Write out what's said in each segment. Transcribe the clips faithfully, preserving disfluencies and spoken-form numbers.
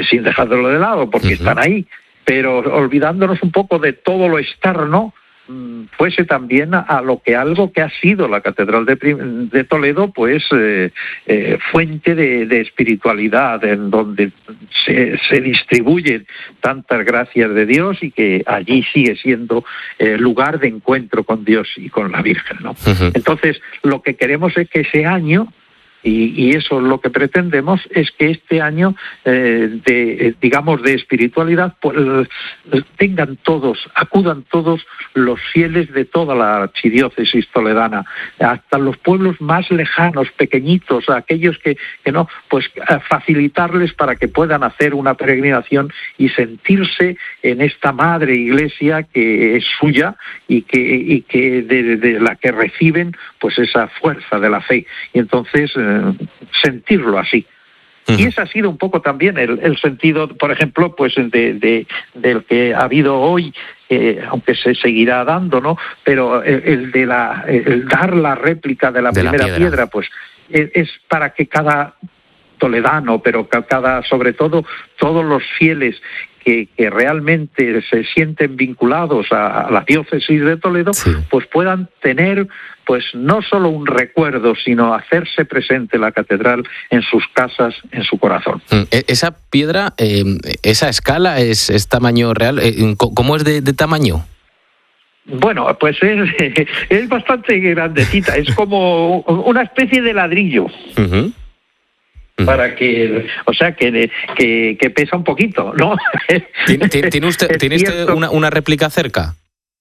sin dejarlo de lado, porque uh-huh. están ahí, pero olvidándonos un poco de todo lo externo, fuese también a, a lo que algo que ha sido la Catedral de, de Toledo, pues eh, eh, fuente de, de espiritualidad, en donde se, se distribuyen tantas gracias de Dios y que allí sigue siendo eh, lugar de encuentro con Dios y con la Virgen, ¿no? Uh-huh. Entonces, lo que queremos es que ese año, Y, y eso es lo que pretendemos, es que este año, eh, de, digamos, de espiritualidad, pues, tengan todos, acudan todos los fieles de toda la archidiócesis toledana, hasta los pueblos más lejanos, pequeñitos, aquellos que, que no, pues facilitarles para que puedan hacer una peregrinación y sentirse en esta madre iglesia que es suya y que, y que de, de la que reciben pues esa fuerza de la fe. Y entonces eh, sentirlo así. Uh-huh. Y ese ha sido un poco también el, el sentido, por ejemplo, pues de, de del que ha habido hoy, eh, aunque se seguirá dando, ¿no? Pero el, el de la el dar la réplica de la de primera la piedra. piedra, pues es, es para que cada toledano, pero cada, sobre todo, todos los fieles que, que realmente se sienten vinculados a, a la diócesis de Toledo, sí. pues puedan tener, pues no solo un recuerdo, sino hacerse presente la catedral en sus casas, en su corazón. Esa piedra, eh, esa escala es, es tamaño real. ¿Cómo es de, de tamaño? Bueno, pues es, es bastante grandecita, es como una especie de ladrillo. Uh-huh. Para que, o sea, que, que, que pesa un poquito, ¿no? ¿Tiene, tiene usted, ¿tiene usted una, una réplica cerca?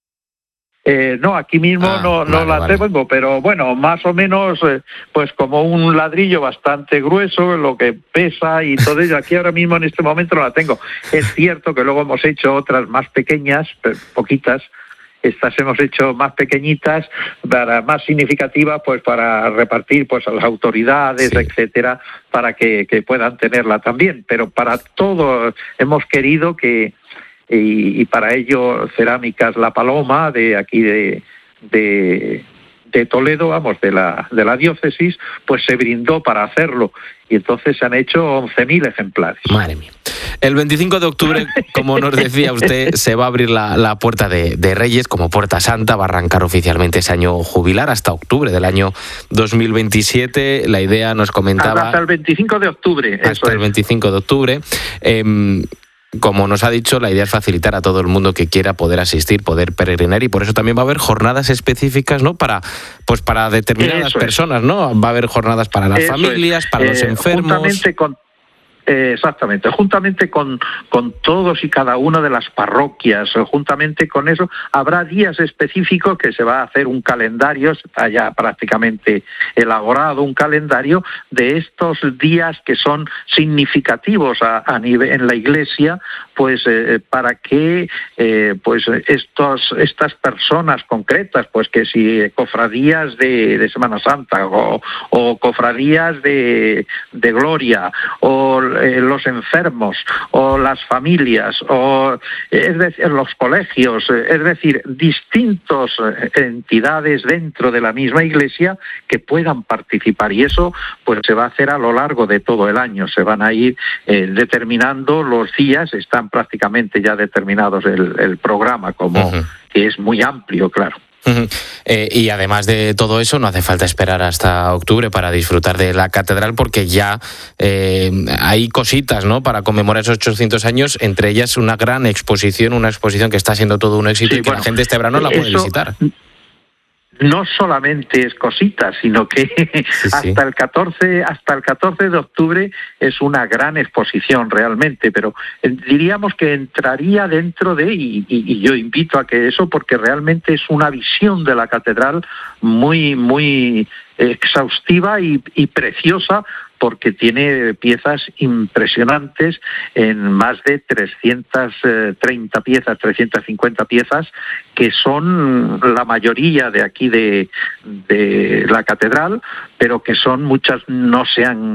Eh, no, aquí mismo ah, no, no vale, la vale. tengo, pero bueno, más o menos, eh, pues como un ladrillo bastante grueso, lo que pesa y todo ello. Aquí ahora mismo en este momento no la tengo. Es cierto que luego hemos hecho otras más pequeñas, poquitas. Estas hemos hecho más pequeñitas, para más significativas, pues para repartir pues a las autoridades, sí. etcétera, para que, que puedan tenerla también. Pero para todo hemos querido que, y, y para ello Cerámicas La Paloma, de aquí de, de, de Toledo, vamos, de la, de la diócesis, pues se brindó para hacerlo. Y entonces se han hecho once mil ejemplares. Madre mía. El veinticinco de octubre, como nos decía usted, se va a abrir la, la Puerta de, de Reyes como Puerta Santa. Va a arrancar oficialmente ese año jubilar hasta octubre del año dos mil veintisiete. La idea nos comentaba... Hasta el veinticinco de octubre. Hasta eso el es. veinticinco de octubre. Eh, Como nos ha dicho, la idea es facilitar a todo el mundo que quiera poder asistir, poder peregrinar, y por eso también va a haber jornadas específicas, ¿no? Para, pues para determinadas eso personas, es. ¿no? Va a haber jornadas para las eso familias, es. para eh, los enfermos. Juntamente con Eh, exactamente, juntamente con, con todos y cada una de las parroquias, juntamente con eso, habrá días específicos que se va a hacer un calendario, está ya prácticamente elaborado un calendario de estos días que son significativos a, a nivel en la Iglesia, pues eh, para que eh, pues estos estas personas concretas, pues que si cofradías de, de Semana Santa o, o cofradías de, de Gloria o Eh, los enfermos o las familias o es decir, los colegios, es decir, distintas entidades dentro de la misma Iglesia que puedan participar, y eso pues se va a hacer a lo largo de todo el año. Se van a ir eh, determinando los días, están prácticamente ya determinados el, el programa, como uh-huh. que es muy amplio, claro. Uh-huh. Eh, y además de todo eso, no hace falta esperar hasta octubre para disfrutar de la catedral, porque ya eh, hay cositas, ¿no?, para conmemorar esos ochocientos años, entre ellas una gran exposición, una exposición que está siendo todo un éxito, sí, y que bueno, la gente este verano la puede eso... visitar. No solamente es cositas, sino que sí, hasta sí. el catorce hasta el catorce de octubre es una gran exposición realmente, pero diríamos que entraría dentro de, y, y, y yo invito a que eso, porque realmente es una visión de la catedral muy muy exhaustiva y, y preciosa, porque tiene piezas impresionantes en más de trescientas treinta piezas, trescientas cincuenta piezas, que son la mayoría de aquí de, de la catedral, pero que son muchas no se han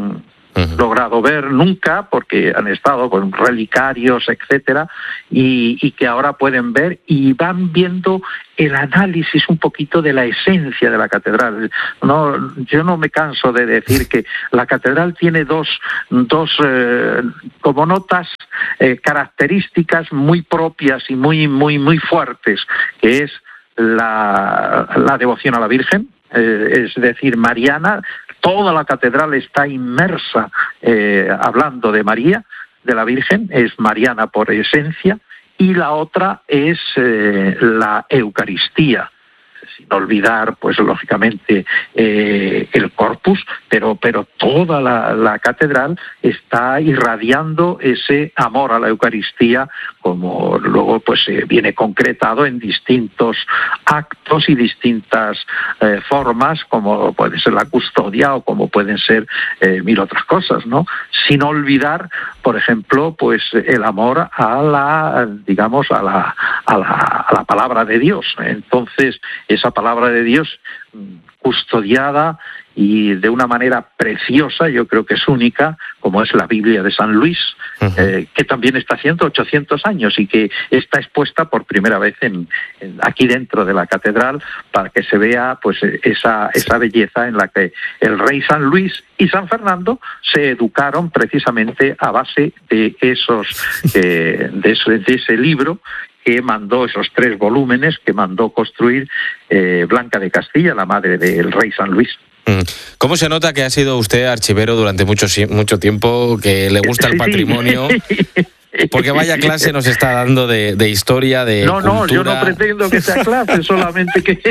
uh-huh. logrado ver nunca, porque han estado con relicarios, etcétera, y, y que ahora pueden ver y van viendo el análisis un poquito de la esencia de la catedral. No, yo no me canso de decir que la catedral tiene dos, dos eh, como notas eh, características muy propias y muy, muy, muy fuertes, que es la, la devoción a la Virgen, eh, es decir, mariana. Toda la catedral está inmersa eh, hablando de María, de la Virgen, es mariana por esencia, y la otra es eh, la Eucaristía, sin olvidar, pues lógicamente, eh, el corpus, pero, pero toda la, la catedral está irradiando ese amor a la Eucaristía, como luego pues eh, viene concretado en distintos actos y distintas eh, formas, como puede ser la custodia o como pueden ser eh, mil otras cosas, ¿no? Sin olvidar, por ejemplo, pues el amor a la, digamos, a la, a la, a la palabra de Dios. Entonces, esa palabra de Dios custodiada y de una manera preciosa, yo creo que es única, como es la Biblia de San Luis, uh-huh. eh, que también está haciendo ochocientos años y que está expuesta por primera vez en, en aquí dentro de la catedral, para que se vea pues esa, esa belleza en la que el rey San Luis y San Fernando se educaron precisamente a base de esos eh, de, ese, de ese libro que mandó, esos tres volúmenes que mandó construir eh, Blanca de Castilla, la madre del rey San Luis. ¿Cómo se nota que ha sido usted archivero durante mucho, mucho tiempo, que le gusta el patrimonio? Porque vaya clase nos está dando de, de historia, de No, cultura. no, yo no pretendo que sea clase, solamente que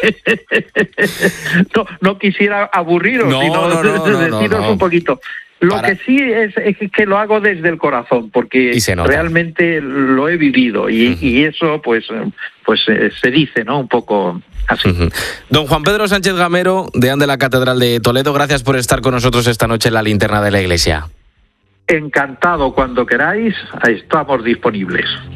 no, no quisiera aburriros, no, sino no, no, no, deciros no, no. un poquito. Lo Para... que sí es, es que lo hago desde el corazón, porque realmente lo he vivido y, uh-huh. y eso pues, pues eh, se dice, ¿no? Un poco así. Uh-huh. Don Juan Pedro Sánchez Gamero, deán de la Catedral de Toledo, gracias por estar con nosotros esta noche en la Linterna de la Iglesia. Encantado, cuando queráis, estamos disponibles.